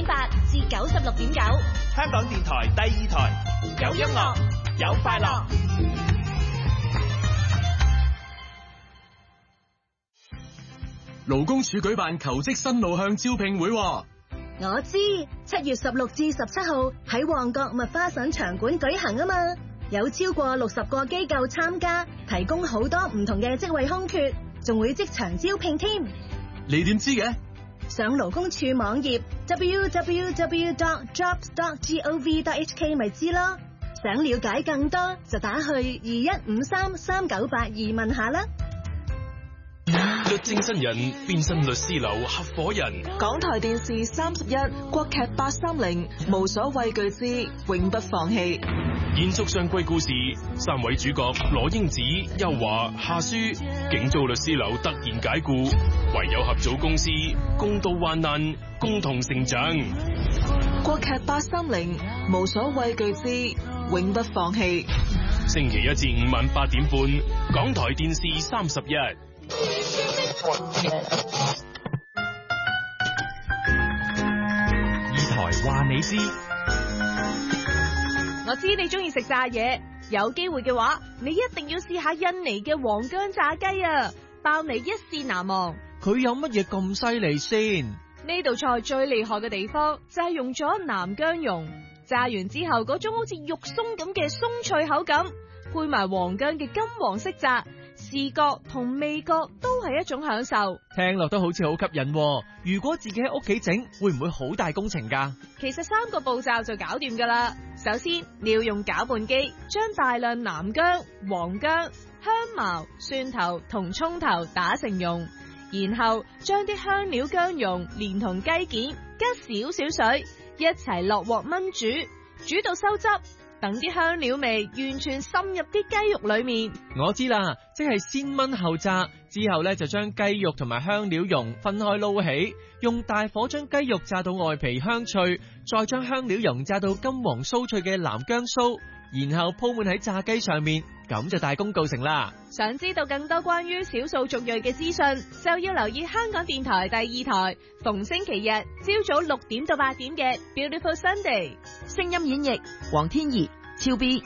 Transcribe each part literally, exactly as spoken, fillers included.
點八至九十六點九， 香港電台第二台，有音樂，有快樂。 勞工處舉辦求職新路向招聘會。 我知，七月十六至十七號喺旺角麥花臣場館舉行啊嘛，有超過六十個機構參加，提供好多唔同嘅職位空缺，仲會即場招聘添。 你點知嘅？ 上勞工處網頁 double-u double-u double-u dot jobs dot gov dot h k 咪知咯。想了解更多就打去二一五三三九八二問下啦。 律政新人變身律師樓合夥人， 港台電視三十一國劇八三零無所畏懼之永不放棄。 延續上季故事，三位主角羅英子、邱華、夏舒，警造律師樓突然解雇，唯有合組公司，共度患難，共同成長。 國劇八三零無所畏懼之永不放棄。 星期一至五晚八點半，港台電視三十一。 二台話你知， 我知你中意食炸嘢，有機會嘅話，你一定要試下印尼嘅黃薑炸雞啊，包你一試難忘。 佢有乜嘢咁犀利先？ 呢道菜最厲害嘅地方就係用咗南薑蓉，炸完之後嗰種好似肉鬆咁嘅鬆脆口感，配埋黃薑嘅金黃色炸，視覺同味覺都係一種享受。 聽落都好似好吸引喎。如果自己喺屋企整，會唔會好大工程㗎？ 其實三個步驟就搞掂㗎啦。首先，你要用攪拌機將大量南薑、黃薑、香茅、蒜頭同蔥頭打成蓉，然後將啲香料薑蓉連同雞件加少少水一齊落鑊炆煮，煮到收汁，等啲香料味完全滲入啲雞肉裏面。 我知啦，即係先炆後炸，之後咧就將雞肉同埋香料蓉分開撈起，用大火將雞肉炸到外皮香脆，再將香料蓉炸到金黃酥脆嘅南薑酥，然後鋪滿喺炸雞上面，咁就大功告成啦。 想知道更多關於少數族裔嘅資訊，就要留意香港電台第二台，逢星期日朝早六點到八點嘅 Beautiful Sunday， 聲音演繹黃天怡、超 B。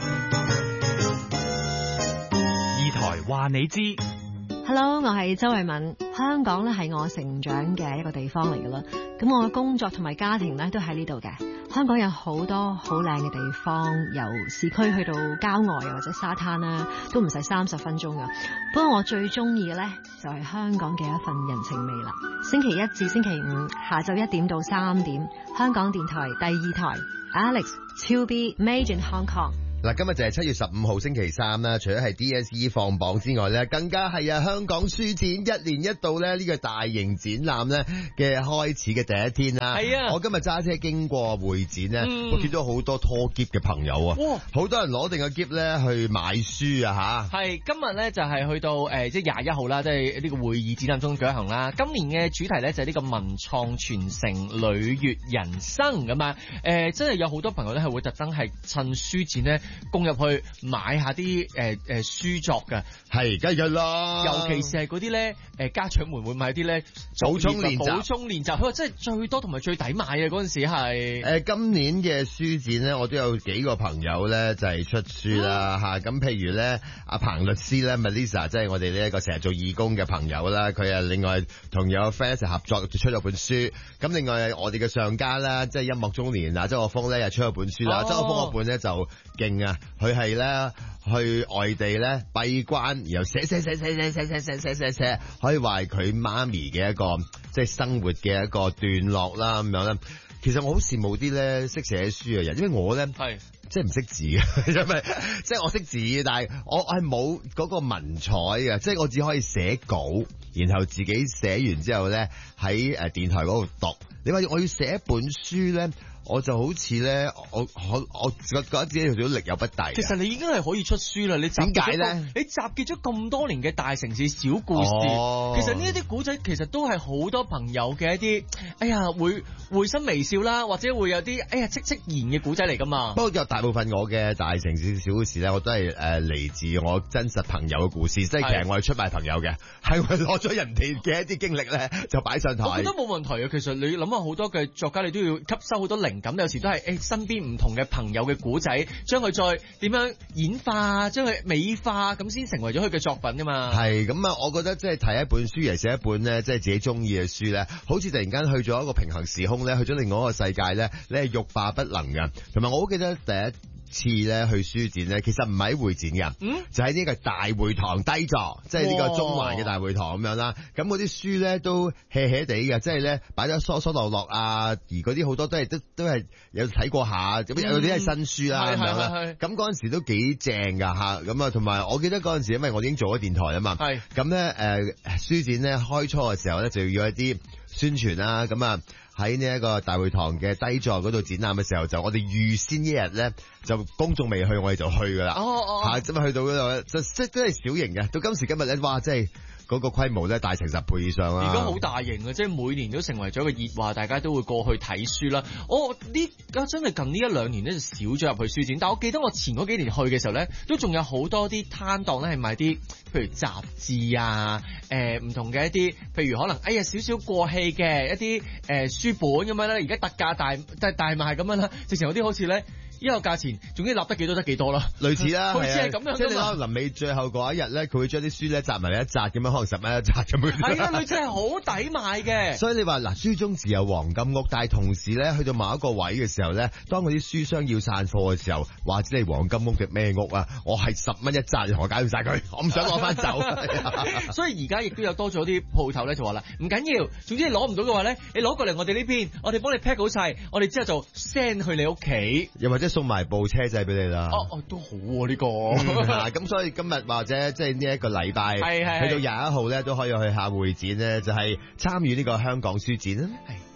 二台話你知。 Hello， 我係周慧敏。香港咧係我成長嘅一個地方嚟噶啦，咁我嘅工作同埋家庭咧都喺呢度嘅。香港有好多好靚嘅地方，由市區去到郊外或者沙灘啦，都唔使三十分鐘噶。不過我最中意嘅咧就係香港嘅一份人情味啦。星期一至星期五下晝一點到三點，香港電台第二台 Alex 超 B Made in Hong Kong。 嗱，今日就係七月十五號星期三啦，除咗係 D S E 放榜之外咧，更加係啊香港書展一年一度咧呢個大型展覽咧嘅開始嘅第一天啦。係啊，我今日揸車經過會展咧，嗯、我見到好多拖篋嘅朋友啊，好多人攞定個篋咧去買書啊吓。係今日咧就係去到誒即係廿一號啦，即係呢個會議展覽中舉行啦。今年嘅主題咧就係呢個文創傳承履越人生咁啊，誒真係有好多朋友咧係會特登係趁書展咧。攻入去買下啲誒誒書作嘅，係梗係啦。尤其是係嗰啲咧誒家長們會買啲咧補充練習，補充練習，佢話真係最多同埋最抵買嘅嗰陣時係。誒、呃、今年嘅書展咧，我都有幾個朋友咧就係、是、出書啦嚇。咁、啊、譬如咧阿彭律師咧 Melissa， 即係我哋呢一個成日做義工嘅朋友啦，佢啊另外同有個 friend 一齊合作出咗本書。咁另外我哋嘅上家啦，即係音樂中年啊，周國峰咧又出咗本書啦。周國峰嗰本咧就勁啊！佢係咧去外地咧閉關，然後寫寫寫寫寫寫寫寫寫寫寫，可以話係佢媽咪嘅一個即係生活嘅一個段落啦咁樣咧。其實我好羨慕啲咧識寫書嘅人，因為我咧係即係唔識字嘅，因為即係我識字，但係我係冇嗰個文采嘅，即係我只可以寫稿，然後自己寫完之後咧喺誒電台嗰度讀。你話我要寫一本書咧？ 我就好似咧，我我我覺得自己做咗力有不逮。 其實你已經係可以出書啦，你點解咧？你集結咗咁多年嘅大城市小故事，哦、其實呢一啲古仔其實都係好多朋友嘅一啲，哎呀會會心微笑啦，或者會有啲哎呀戚戚然嘅古仔嚟噶嘛。 不過有大部分我嘅大城市小故事咧，我都係誒嚟自我真實朋友嘅故事，即係其實我係出賣朋友嘅，係我攞咗人哋嘅一啲經歷咧就擺上台。 我覺得冇問題啊，其實你諗下好多嘅作家，你都要吸收好多靈感，有時都係誒、欸、身邊唔同嘅朋友嘅古仔，將佢再點樣演化，將佢美化，咁先成為咗佢嘅作品㗎嘛。 係咁啊，我覺得即係睇一本書，而寫一本咧，即係自己中意嘅書咧，好似突然間去咗一個平行時空咧，去咗另外一個世界咧，你係欲罷不能㗎。同埋我好記得第一次咧去書展咧，其實唔係喺會展㗎，嗯、就喺呢個大會堂低座，即係呢個中環嘅大會堂咁樣啦。咁嗰啲書咧都 hea hea 地嘅，即係咧擺咗疏疏落落啊，而嗰啲好多都係都都係有睇過下，咁有啲係新書啦咁、嗯、樣啦。咁嗰陣時都幾正㗎嚇，咁啊同埋我記得嗰陣時，因為我已經做咗電台啊嘛，咁咧誒書展咧開初嘅時候咧就要一啲宣傳啦，咁啊。喺呢一個大會堂嘅低座嗰度展覽嘅時候，就我哋預先一日咧，就公眾未去，我哋就去噶啦。哦哦，嚇，咁啊去到嗰度咧，就即真係小型嘅。到今時今日咧，哇，真係嗰個規模咧大成十倍以上啦。 而家好大型嘅，即係每年都成為咗一個熱話，大家都會過去睇書啦。我呢家真係近呢一兩年咧就少咗入去書展，但我記得我前嗰幾年去嘅時候咧，都仲有好多啲攤檔咧係賣啲，譬如雜誌啊，誒、呃、唔同嘅一啲，譬如可能哎呀少少過氣嘅一啲誒、呃、書本咁樣咧，而家特價大即係大賣咁樣啦，直情有啲好似咧。呢個價錢，總之立得幾多得幾多啦， 類似啦， 好似係咁樣。 即係你可能臨尾最後嗰一日咧，佢會將啲書咧集埋嚟一紮咁樣，可能十蚊一紮咁樣。 係啊，類似係好抵買嘅。 所以你話嗱，書中自有黃金屋，但係同時咧，去到某一個位嘅時候咧，當嗰啲書商要散貨嘅時候，話知你黃金屋嘅咩屋啊？我係十蚊一紮，同我搞掂晒佢，我唔想攞翻走。 所以而家亦都有多咗啲鋪頭咧，就話啦，唔緊要，總之你攞唔到嘅話咧，你攞過嚟我哋呢邊，我哋幫你 pack 好晒，我哋之後就 send 去你屋企， 又或者送埋部車仔俾你啦。 哦哦，都好喎呢個。 咁所以今日或者即係呢一個禮拜，去到廿一號咧，都可以去下會展咧，就係參與呢個香港書展啦。係。